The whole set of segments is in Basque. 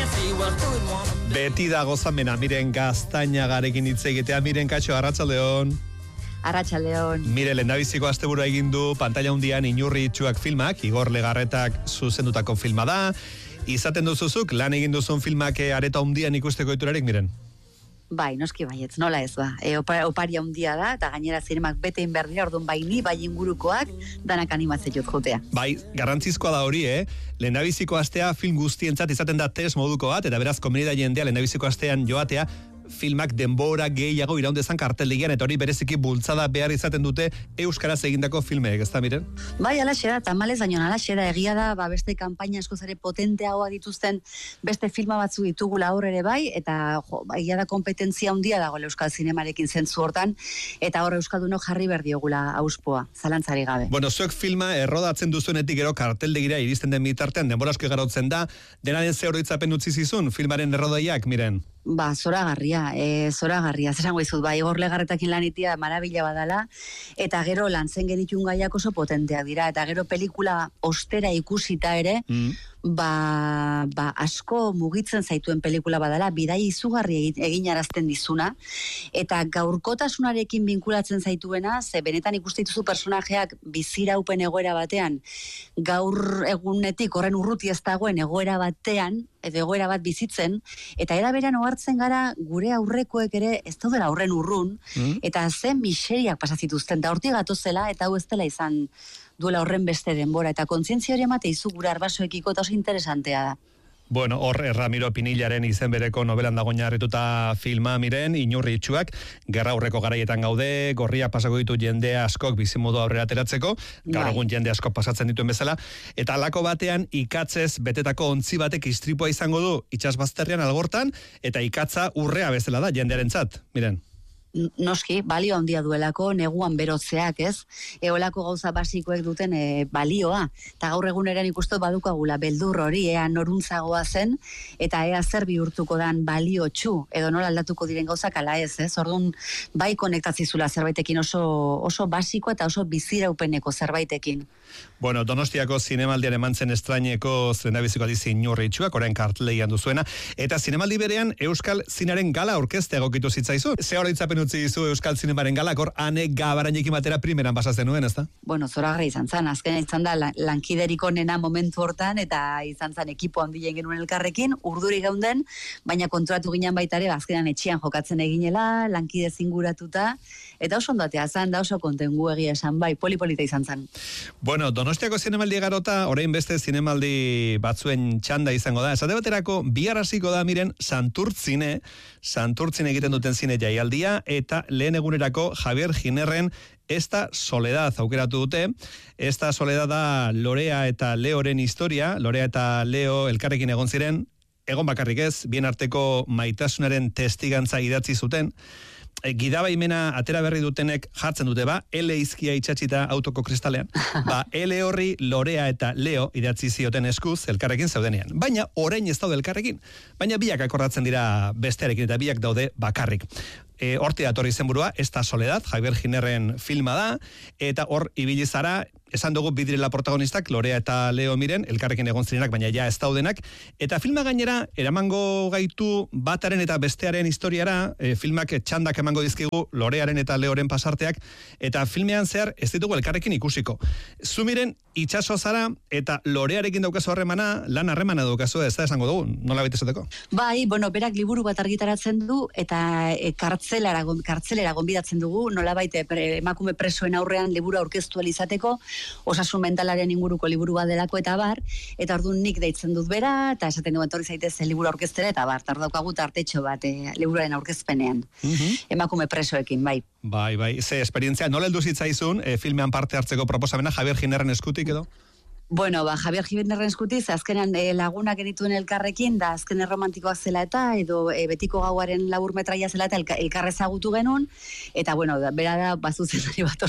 Beti da gozamena, Miren Gaztainagarekin hitz egitea. Miren, kaixo, arratsaldeon. Arratsaldeon. Mire, lehendabiziko asteburua egin du pantalla hundian Inurri itxuak filmak, Igor Legarretak zuzendutako filma da. Izaten duzuzuk, lan egin duzun filmak areta hundian ikusteko iturarik, Miren? Bai, noski baietz, nola ez ba. Oparia hundia da, eta gainera zinemak betein berdira, orduan bai ni, bai ingurukoak, danak animatzen jut jotea. Bai, garrantzizkoa da hori, lehendabiziko astea film guztientzat izaten da test moduko bat, eta beraz, komeni da jendea lehendabiziko astean joatea, filmak denbora gehiago iraundezan karteldegian, eta hori bereziki bultzada behar izaten dute euskaraz egindako filmeek, ez da, Miren? Bai, alaxe da, tamalez baino alaxe da, egia da, beste kanpaina askoz ere potenteagoa dituzten beste filma batzu ditugula hor ere bai, eta egia da kompetentzia handia dago euskal zinemarekin zentzu hortan, eta hor euskaldunok jarri berdiogula auspoa, zalantzari gabe. Bueno, zuek filma errodatzen duzuenetik gero karteldegira iristen den bitartean, denbora asko igarotzen da, denaren ze oroitzapen utzi zizun filmaren errodaiak, Miren? Ba, zoragarria, zesango izut, ba, Igor Legarretakin lanitia marabila badala, eta gero lantzen genitun gaiak oso potenteak dira, eta gero pelikula ostera ikusita ere, ba, asko mugitzen zaituen pelikula badala, bidai izugarri eginarazten dizuna, eta gaurkotasunarekin binkulatzen zaituena, ze benetan ikustituzu personajeak biziraupen egoera batean, gaur egunetik horren urruti ez dagoen egoera batean, edo egoera bat bizitzen, eta era beran ohartzen gara gure aurrekoek ere ez daudela horren urrun, eta zen miseriak pasazituzten, da hortik gatozela, eta hau ez dela izan duela horren beste denbora, eta kontzientzia hori emate izu gure arbasoekiko, eta oso interesantea da. Bueno, hor Ramiro Pinillaren izen bereko novelan dago oinarrituta filma, Miren, Inurri itxuak, gerra aurreko garaietan gaude, gorria pasako ditu jende askok bizimodu aurrera ateratzeko, gaur egun jende askok pasatzen dituen bezala, eta halako batean ikatzez betetako ontzi batek istripua izango du itsasbazterrean algortan, eta ikatza urrea bezala da jendearentzat, Miren. Noski, balio handia duelako, neguan berotzeak, ez? Eolako gauza basikoek duten balioa. Eta gaur eguneren ikustu badukagula beldur hori, ea noruntzagoa zen, eta ea zer bihurtuko dan balio txu, edo nola aldatuko diren gauzak ala ez, ez? Orduan, bai konektatzizula zerbaitekin oso basiko eta oso biziraupeneko zerbaitekin. Bueno, Donostiako zinemaldian eman zen estraineko lehendabiziko aldiz Inurri itxuak, orain kartleian duzuena, eta zinemaldi berean Euskal Zinaren gala orkeste egokitu zitzaizu. Ze oroitzapen utzi dizu Euskal Zinemaren galak, hor Ane Gabarainekin batera primeran pasatzen nuen, ezta? Bueno, zoragarri izan zen, azkena izan da lankiderik onena momentu hortan, eta izan zen ekipo handilen genuen elkarrekin, urduri geunden, baina konturatu ginen baita ere, azkenan etxean jokatzen eginela, lankide zinguratuta, eta oso ondatea zen, da oso kontengu egia esan, bai, polipolita izan zen. Bueno, Donostiako zinemaldi garota, orain beste zinemaldi batzuen txanda izango da. Esate baterako, bihar hasiko da, Miren, Santurtzine egiten duten zine jaialdia, eta lehen egunerako Javier Ginerren Esta Soledad aukeratu dute. Esta Soledad da Lorea eta Leoren historia. Lorea eta Leo elkarrekin egon ziren, egon bakarrik ez, bien arteko maitasunaren testigantza idatzi zuten. Gidabaimena atera berri dutenek jartzen dute, L izkia itxatxita autoko kristalean. L horri Lorea eta Leo idatzi zioten eskuz elkarrekin zeudenean. Baina orain ez daude elkarrekin. Baina biak akordatzen dira bestearekin eta biak daude bakarrik. Horti datorri izenburua, Esta Soledad, Javier Ginerren filma da, eta hor ibili zara, esan dugu bidirela protagonistak, Lorea eta Leo Miren, elkarrekin egon zirenak, baina ja ez daudenak, eta filma gainera, eramango gaitu bataren eta bestearen historiara, filmak txandak emango dizkigu Lorearen eta Leoren pasarteak, eta filmean zehar ez ditugu elkarrekin ikusiko. Zu, Miren, itxaso zara, eta Lorearekin daukazu harremana, lan harremana daukazu, ez da esango dugu, nola baita esateko? Bai, bueno, berak liburu bat argitaratzen du, eta kartzelera gonbidatzen dugu, nolabait emakume presoen aurrean liburu aurkeztu izateko, osasun mentalaren inguruko liburu bat delako eta bar, eta orduan nik deitzen dut bera, eta esaten du etorri zaitez liburu aurkeztera, eta bar, daukagu tartetxo bat liburuaren aurkezpenean. Emakume presoekin, bai. Bai, ze esperientzia, nola heldu zitzaizun filmean parte hartzeko proposamena, Javier Ginerren eskutik edo? Bueno, Javier Ginerren eskutiz, azkenan lagunak genituen elkarrekin, da azken romantikoak zela eta, edo betiko gauaren labur metraia zela eta elkarrezagutu genuen, eta bueno, bera da, bazuzendari bat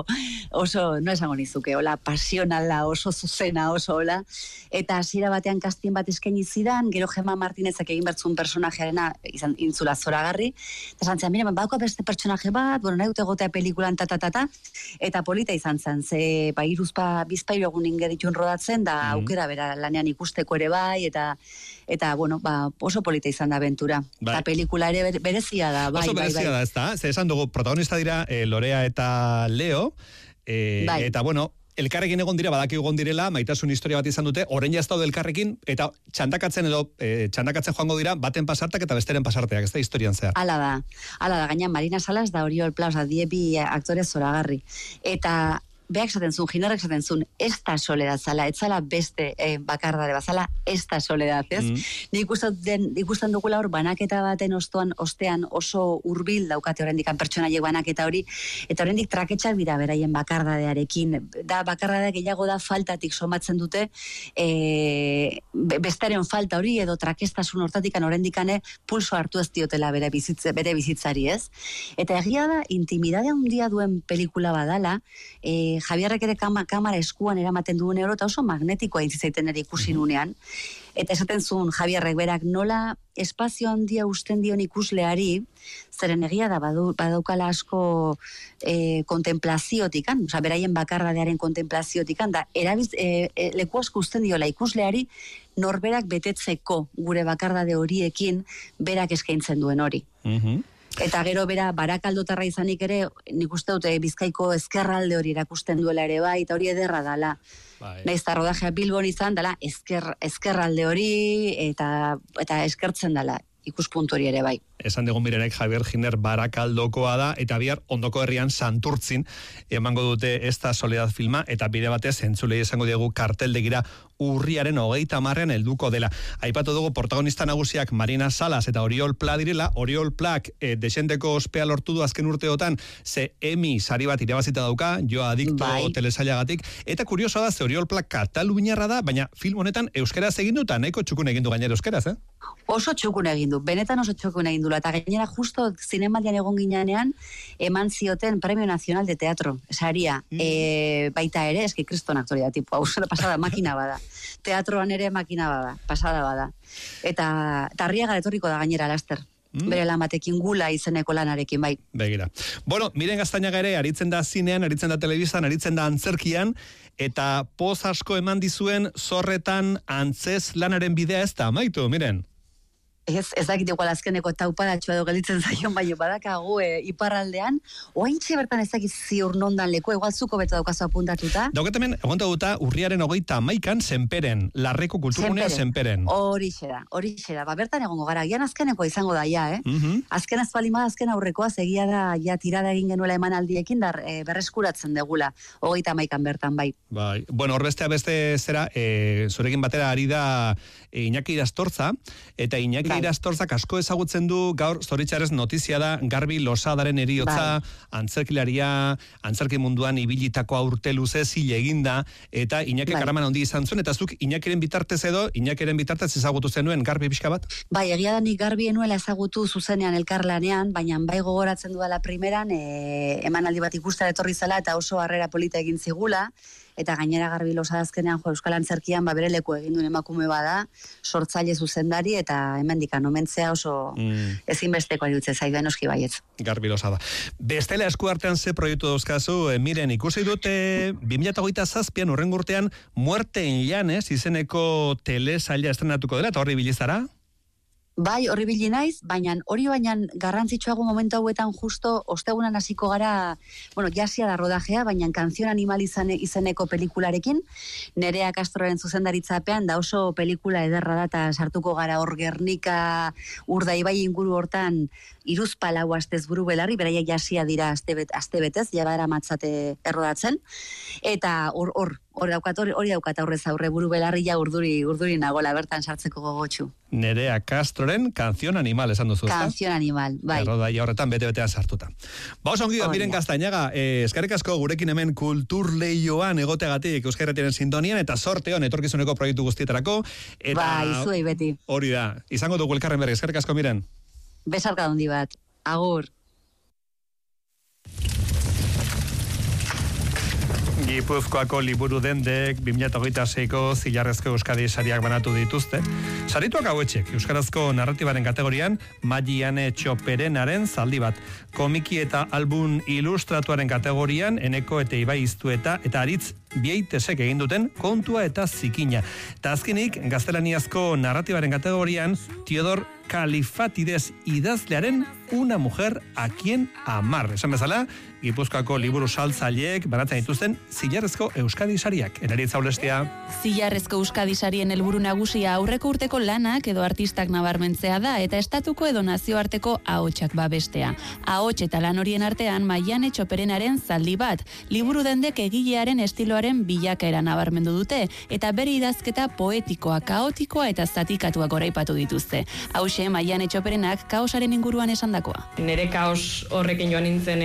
oso, no esango nizuke, hola, pasionala, oso zuzena, oso hola, eta hasiera batean kastin bat eskaini zidan, gero Gemma Martinezek egin bertzun personajearena, izan intzula zoragarri, eta zantzen, mira, bako beste personaje bat, bueno, nahi dute gotea pelikulan, eta polita izan zen, ze, bizpairu egun ingeritun rodatzen, da aukera bera lanean ikusteko ere bai, eta bueno, oso polita izan da aventura. Eta pelikula ere berezia da, bai. Oso berezia da, ez da? Ze esan dugu, protagonista dira Lorea eta Leo, eta bueno, elkarrekin egon dira, badakigu egon direla, maitasun historia bat izan dute, orain ja ez daude elkarrekin, eta txandakatzen joango dira, baten pasartak eta besteren pasarteak, ez da historian zehar. Hala da, gaina Marina Salas da Oriol Pla, die bi aktore zoragarri. Eta beak esaten zuen, Ginerrek esaten zuen, ez da soledad zala, ez zala beste bakardare bazala, ez da soledad, ez? Nik ikusten dugula hor, banaketa baten ostean oso hurbil daukate oraindik pertsonaiek banaketa hori, eta oraindik traketxak dira beraien bakardadearekin, da bakardadea gehiago da faltatik somatzen dute, bestaren falta hori, edo trakestasun hortatikan oraindikane pulso hartu ez diotela bere bizitzari, ez? Eta egia da, intimidadea handia duen pelikula badala, Javierrek ere kamera eskuan eramaten duen eta oso magnetikoa intzizaiten ere ikusi nunean. Eta esaten zuen Javierrek berak nola espazio handia usten dion ikusleari, zeren egia da badaukala asko kontemplaziotikan, oza, beraien bakardadearen kontemplaziotikan, da leku asko usten diola ikusleari norberak betetzeko gure bakardade horiekin berak eskaintzen duen hori. Eta gero bera barakaldotarra izanik ere, nik uste dute Bizkaiko ezkerralde hori erakusten duela ere bai, eta hori ederra dala. Naiz eta rodajea Bilbon izan dala ezkerralde hori eta eskertzen dala ikuspuntu hori ere bai. Esan dugu Mirenek Javier Giner barakaldokoa da, eta bihar ondoko herrian Santurtzin emango dute esta soledad filma, eta bide batez entzulei esango diegu karteldegira urriaren 30 helduko dela. Aipatu dugu protagonista nagusiak Marina Salas eta Oriol Pla direla. Oriol Plak desenteko ospea lortu du azken urteotan, ze Emmy sari bat irabazita dauka, Jo adikto telesailagatik, eta kuriosoa da, ze Oriol Plak kataluniarra da, baina film honetan euskaraz egin du, eta nahiko txukun egin du gainera euskaraz, Oso txukun egin du, benetan oso txukun egin du, eta gainera justo zinemaldian egon ginean eman Premio Nacional de Teatro, saria, baita ere, eski kriston aktoria, tipo, hau pasada makina bada. Teatroan ere makina bada, pasada bada. Eta Arriaga etorriko da gainera laster. Bere lan batekin Gula izeneko lanarekin, bai. Begira. Bueno, Miren Gaztañaga ere, aritzen da zinean, aritzen da telebistan, aritzen da antzerkian, eta poz asko eman dizuen Zorretan antzez lanaren bidea ez da, amaitu, Miren? Ez dakit igual azkeneko taupadatxoa edo gelditzen zaion, baina badakagu iparraldean, oaintxe bertan ez dakit ziur nondan leku, igual zuko beto daukazu apuntatuta. Daukatemen, egon duta, urriaren 31 Senperen, Larreko Kulturgunea Senperen. Horixe da, bertan egongo gara, gian azkeneko izango da, azken azpalima, azken aurrekoa, egia da, tirada egin genuela emanaldiekin, berreskuratzen degula, 31 bertan, bai. Bueno, horbestea beste zera, zurekin batera ari da Iñaki Irastorza, eta Iñaki Irastorzak asko ezagutzen du, gaur zoritxarrez notizia da Garbi Losadaren heriotza, antzerkilaria, antzerki munduan ibilitako aurte luze zile eginda, eta Iñaki karaman handi izan zuen, eta zuk Iñakiren bitartez ezagutu zenuen Garbi pixka bat? Bai, egia da nik Garbi enuela ezagutu zuzenean elkarlanean, baina bai gogoratzen duela primeran, emanaldi bat ikustera etorri zela, eta oso harrera polita egin zigula, eta gainera Garbi Losadazkenean Euskal Antzerkian bere leku egin duen emakume bada, sortzaile zuzendari, eta hemendikan omentzea oso ezinbesteko iruditzen zaidu enoski baietz. Garbi Losada. Bestela eskuartean ze proiektu dauzkazu, Miren, ikusi dute 2027an urrengo urtean Muerte en Llanes izeneko telesaila estrenatuko dela, eta horri bilizara? Bai, horri bili naiz, baina garrantzitsuago momentu hauetan justo ostegunan hasiko gara, bueno, jasia da rodajea, baina Kanzion Animal izeneko pelikularekin, Nerea Castroren zuzendaritzapean, da oso pelikula ederra da, eta sartuko gara hor Gernika Urdaibai inguru hortan Iruzpalau astez buru belarri, beraiek jasia dira aste betez, jabara matzate errodatzen, eta hori daukat aurrez aurre buru belarri ja urduri nagola bertan sartzeko gogotxu. Nerea Castroren Kanzion Animal esan duzu, ezta? Kanzion Animal, bai. Errodai horretan bete-betean sartuta. Oso ongi, Miren Gaztañaga, eskerrik asko gurekin hemen kulturleioan egoteagatik Euskal Irratiaren sintonian, eta sorte hon etorkizuneko proiektu guztietarako. Bai, zuei beti. Hori da, izango dugu elkarren berri, eskerrik asko, Miren. Besarka handi bat, agur. Gipuzkoako liburu dendek 2026ko Zilarrezko Euskadi sariak banatu dituzte. Sarituak hauetxek, euskarazko narratibaren kategorian Maiane Txoperenaren zaldi bat. Komiki eta album ilustratuaren kategorian Eneko eta Ibai Iztueta eta Aritz Bieitesek egin duten Kontua eta Zikina. Eta azkenik, gaztelaniazko narratibaren kategorian Teodor Kalifatides idazlearen Una mujer a quien amar. Esan bezala, Gipuzkoako liburu saltzaileek banatzen dituzten Zilarrezko Euskadi sariak. Eraritza Olestia. Zilarrezko Euskadi sarien helburu nagusia aurreko urteko lanak edo artistak nabarmentzea da eta estatuko edo nazioarteko ahotsak babestea. Ahots eta lan horien artean Maiane Txoperenaren zaldi bat. Liburu dendek egilearen estiloaren bilakaera nabarmendu dute eta bere idazketa poetikoa, kaotikoa eta zatikatua goraipatu dituzte. Hauxe Maiane Txoperenak kaosaren inguruan esandakoa. Nere kaos horrekin joan nintzen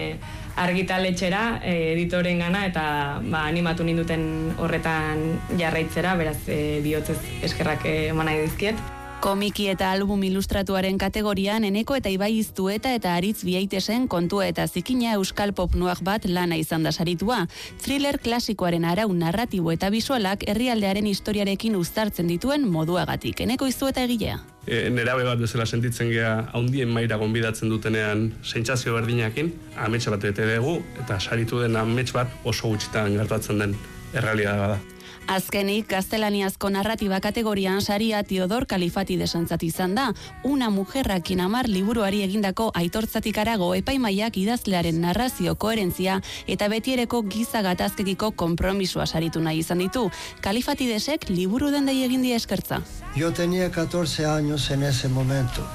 argitaletxera, editoren gana, eta animatu ninduten horretan jarraitzera, beraz bihotzez eskerrak eman nahi dizkiet. Komiki eta album ilustratuaren kategorian Eneko eta Ibai Iztueta eta Aritz Bieitesen Kontua eta Zikina euskal pop nuak bat lana izan da saritua. Thriller klasikoaren arau narratibo eta bisualak herrialdearen historiarekin uztartzen dituen moduagatik. Eneko Iztueta egilea. Nerabe bat bezala sentitzen gea haundien maira gonbidatzen dutenean sentsazio berdinakin, amets bat bete dugu eta saritu den amets bat oso gutxitan gertatzen den errealitatea da. Azkenik, gaztelaniazko narratiba kategorian saria Teodor Kalifatidesentzat izan da. Una mujer a quien amar liburuari egindako aitortzatik harago epaimaiak idazlearen narrazio koherentzia eta betiereko giza gatazkekiko konpromisoa saritu nahi izan ditu. Kalifatidesek liburu dendei egin die eskertza. Yo tenía 14 años en ese momento.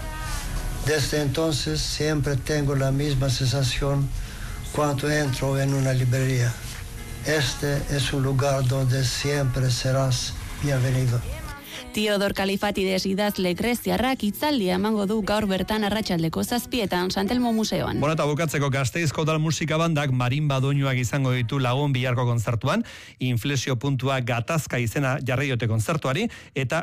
Desde entonces siempre tengo la misma sensación cuando entro en una librería. Este es un lugar donde siempre serás bienvenido. Teodor Kalifatides idazle greziarrak hitzaldia emango du gaur bertan arratsaldeko 7:00 Santelmo Museoan. Eta bukatzeko Gasteizko udal musika bandak marinba doinuak izango ditu Lagun biharko kontzertuan, inflexio puntua gatazka izena jarri diote kontzertuari, eta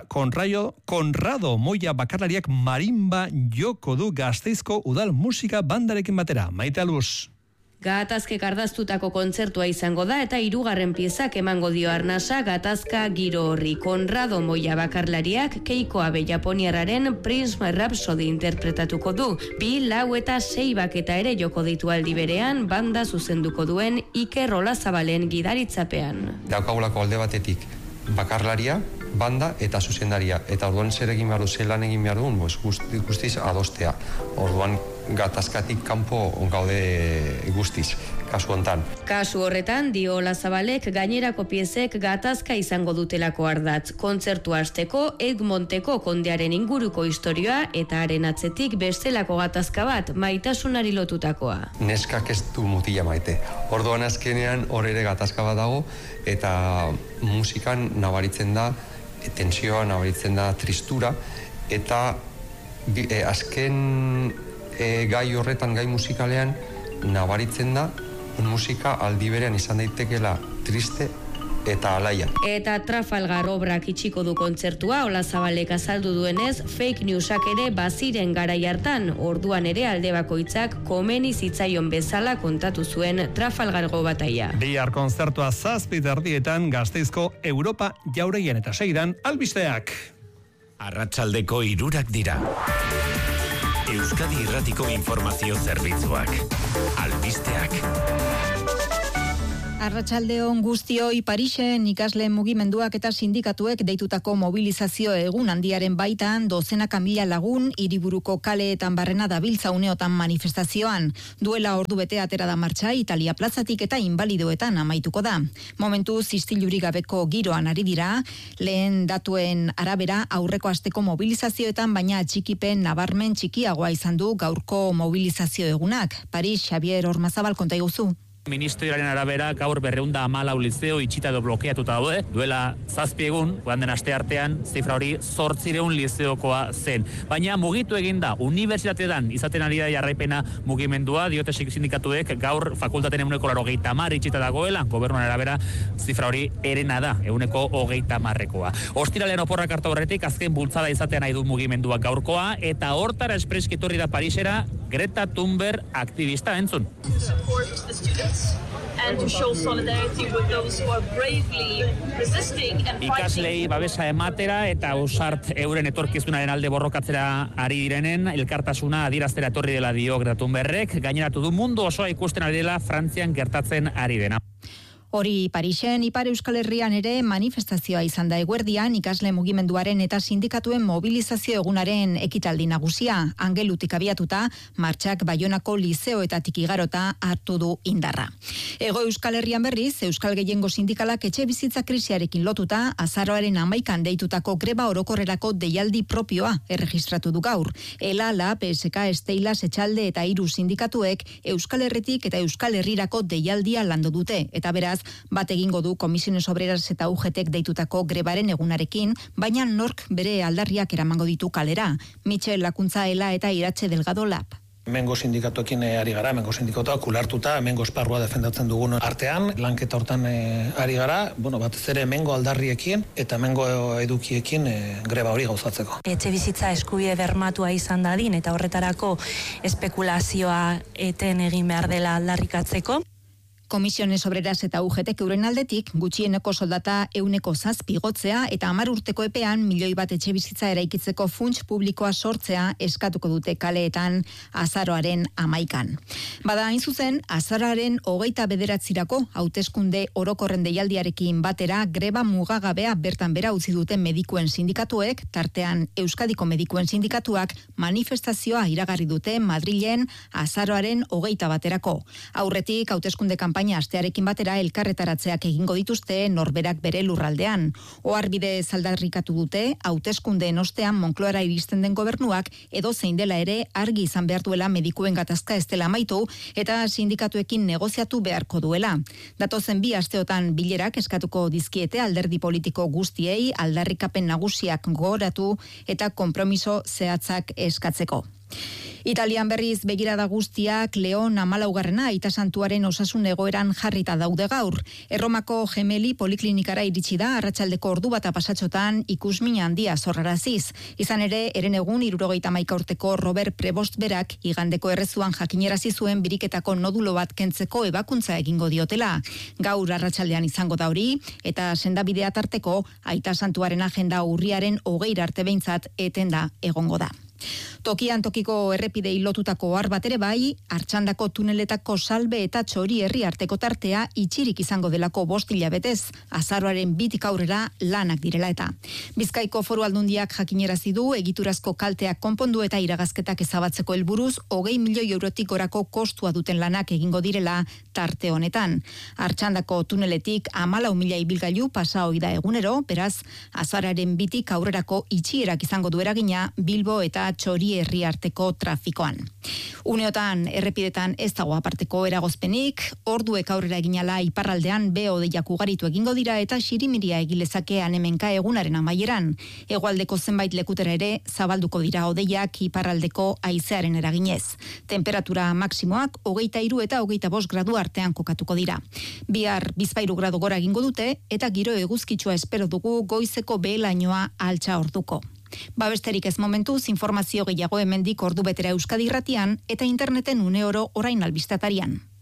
Konrado Moya bakarlariak marinba joko du Gasteizko udal musika bandarekin batera. Maite Albus. Gatazkek ardaztutako kontzertua izango da eta 3. piezak emango dio arnasa gatazka giro horri. Konrado Moya bakarlariak Keiko Abe japoniarraren Prince Rhapsody interpretatuko du. 2, 4 eta 6 baketa ere joko ditu aldi berean banda zuzenduko duen Iker Olazabalen gidaritzapean. Daukagulako alde batetik bakarlaria, banda eta zuzendaria. Eta orduan zer egin behar du, zelan egin behar duen, guztiz adostea. Orduan gatazkatik kanpo gaude guztiz, kasu hontan. Kasu horretan, dio Olazabalek gainerako piezek gatazka izango dutelako ardatz. Kontzertu hasteko Egmonteko kondearen inguruko istorioa eta haren atzetik bestelako gatazka bat maitasunari lotutakoa. Neskak ez du mutila maite. Orduan azkenean hor ere gatazka bat dago eta musikan nabaritzen da tensioa, nabaritzen da tristura eta azken gai horretan, gai musikalean nabaritzen da musika aldi berean izan daitekela triste eta alaia. Eta Trafalgar obrak itxiko du kontzertua, Olazabalek azaldu duenez, fake newsak ere baziren garai hartan, orduan ere alde bakoitzak komeni zitzaion bezala kontatu zuen Trafalgargo bataia. Bihar kontzertua 7:30 Gasteizko Europa jauregien eta 6 albisteak. Arratsaldeko 3 dira. Euskadi Irratiko informazio zerbitzuak. Albisteak. Arratsaldeon guztioi, Parisen ikasleen mugimenduak eta sindikatuek deitutako mobilizazio egun handiaren baitan dozenaka mila lagun hiriburuko kaleetan barrena dabiltza uneotan manifestazioan. Duela ordu bete atera da martxa Italia plazatik eta inbalidoetan amaituko da. Momentuz istilurik gabeko giroan ari dira, lehen datuen arabera aurreko asteko mobilizazioetan baina txikipen nabarmen txikiagoa izan du gaurko mobilizazio egunak. Paris, Xavier Ormazabal, konta iguzu. Ministroaren arabera gaur 214 lizeo itxita edo blokeatuta daude. Duela 7 egun, joan den aste artean, zifra hori 800 lizeokoa zen. Baina mugitu egin da, unibertsitatean izaten ari da jarraipena mugimendua, diote sindikatuek gaur fakultaten 180 itxita dagoela, gobernuaren arabera zifra hori erena da, 130-koa. Ostiralean oporrak hartu horretik, azken bultzada izatean nahi du mugimendua gaurkoa, eta hortara espreskitorri da Parisera Greta Thunberg aktivista entzun. and to show solidarity with those who are bravely resisting and fighting. Ikaslei babesa ematera eta ausart euren etorkizunaren alde borrokatzera ari direnen elkartasuna adieraztera etorri dela dio Greta Thunbergek, gaineratu du mundu osoa ikusten ari dela Frantzian gertatzen ari dena. Hori Parisen, Ipar Euskal Herrian ere manifestazioa izan da eguerdian ikasle mugimenduaren eta sindikatuen mobilizazio egunaren ekitaldi nagusia. Angelutik abiatuta, martxak Baionako lizeoetatik igarota hartu du indarra. Hego Euskal Herrian berriz, Euskal Gehiengo Sindikalak etxe bizitza krisiarekin lotuta, azaroaren 11an deitutako greba orokorrerako deialdi propioa erregistratu du gaur. ELA, LAB, PSK, Esteilas, Etxalde eta 3 sindikatuek Euskal Herritik eta Euskal Herrirako deialdia landu dute, eta beraz, bat egingo du Comisiones Obreras eta UGTek deitutako grebaren egunarekin, baina nork bere aldarriak eramango ditu kalera. Michel Lakuntza, ELA eta Iratxe Delgado LAB. Hemengo sindikatuekin ari gara, hemengo sindikatuak ulartuta, hemengo esparrua defendatzen dugun artean, lanketa hortan ari gara, batez ere hemengo aldarriekin eta hemengo edukiekin greba hori gauzatzeko. Etxe bizitza eskubide bermatua izan dadin eta horretarako espekulazioa eten egin behar dela aldarrikatzeko. Comisiones Obreras eta UGTek euren aldetik gutxieneko soldata 7% igotzea eta 10 urteko epean 1 milioi bat etxe bizitza eraikitzeko funts publikoa sortzea eskatuko dute kaleetan azaroaren 11an. Bada hain zuzen, azaroaren 29rako hauteskunde orokorren deialdiarekin batera greba mugagabea bertan bera utzi duten medikuen sindikatuek, tartean Euskadiko medikuen sindikatuak manifestazioa iragarri dute Madrilen azaroaren 21rako. Aurretik hauteskunde kanpaina astearekin batera elkarretaratzeak egingo dituzte norberak bere lurraldean. Oharbide aldarrikatu dute hauteskundeen ostean Moncloara iristen den gobernuak edo zein dela ere argi izan behar duela medikuen gatazka ez dela amaitu eta sindikatuekin negoziatu beharko duela. Datozen 2 asteotan bilerak eskatuko dizkiete alderdi politiko guztiei aldarrikapen nagusiak gogoratu eta konpromiso zehatzak eskatzeko. Italian berriz begirada guztiak Leon 14garrena Aita Santuaren osasun egoeran jarrita daude gaur. Erromako Gemeli poliklinikara iritsi da arratsaldeko ordu bata pasatxotan ikusmin handia zorraraziz. Izan ere, herenegun 71 urteko Robert Prevost berak igandeko errezuan jakinerazi zuen biriketako nodulo bat kentzeko ebakuntza egingo diotela. Gaur arratsaldean izango da hori eta sendabidea tarteko Aita Santuaren agenda urriaren 20 arte behintzat etenda egongo da. Tokian tokiko errepidei lotutako ohar bat ere bai, Artxandako tuneletako Salbe eta Txori herri arteko tartea itxirik izango delako 5 hilabetez, azaroaren 2tik aurrera lanak direla eta. Bizkaiko Foru Aldundiak jakinerazi du egiturazko kalteak konpondu eta iragazketak ezabatzeko helburuz 20 milioi eurotik gorako kostua duten lanak egingo direla tarte honetan. Artxandako tuneletik 14.000 ibilgailu pasa ohi da egunero, beraz, azaroaren 2tik aurrerako itxierak izango du eragina Bilbo eta Txori herri arteko trafikoan. Uneotan errepidetan ez dago aparteko eragozpenik, orduek aurrera eginala iparraldean hodeiak ugaritu egingo dira eta xirimiria egilezake hemenka egunaren amaieran. Hegoaldeko zenbait lekutera ere zabalduko dira hodeiak iparraldeko haizearen eraginez. Temperatura maksimoak 23 eta 25 gradu artean kokatuko dira. Bihar 2 gradu gora egingo dute eta giro eguzkitsua espero dugu goizeko behelainoa altxa orduko. Babesterik ez momentuz, informazio gehiago hemendik ordu betera Euskadi Irratian eta interneten uneoro orain albistatarian.